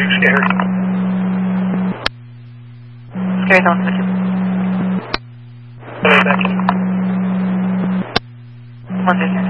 Scary. Scary zone switches. Hello, back. 1 vision.